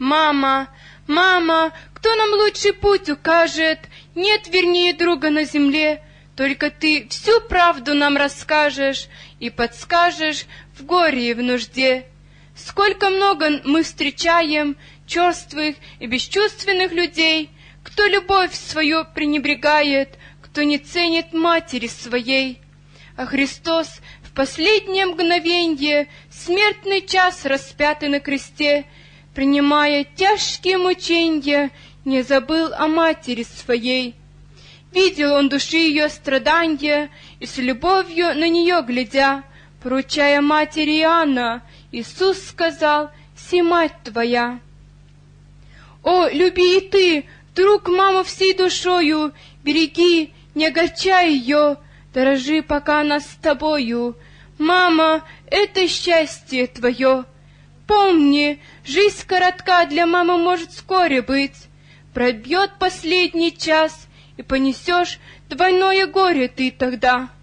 «Мама, мама, кто нам лучший путь укажет? Нет вернее друга на земле. Только ты всю правду нам расскажешь и подскажешь в горе и в нужде. Сколько много мы встречаем черствых и бесчувственных людей, кто любовь свою пренебрегает, кто не ценит матери своей. А Христос в последнее мгновенье, смертный час распятый на кресте, принимая тяжкие мученья, не забыл о матери своей. Видел он души ее страданья, и с любовью на нее глядя, поручая матери Иоанна, Иисус сказал: «Си мать твоя». О, люби и ты, друг, маму всей душою, береги, не огорчай ее, дорожи, пока она с тобою. Мама, это счастье твое. Помни, жизнь коротка, для мамы может вскоре быть. Пробьет последний час, и понесешь двойное горе ты тогда.